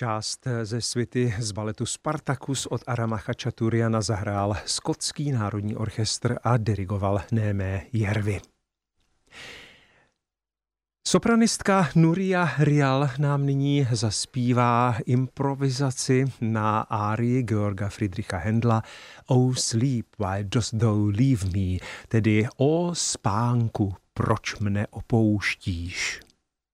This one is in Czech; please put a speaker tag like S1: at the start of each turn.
S1: Část ze suity z baletu Spartacus od Arama Chačaturiana zahrál Skotský národní orchestr a dirigoval Némé Järvi. Sopranistka Nuria Rial nám nyní zaspívá improvizaci na árii Georga Friedricha Händla O sleep, why dost thou leave me, tedy O spánku, proč mne opouštíš.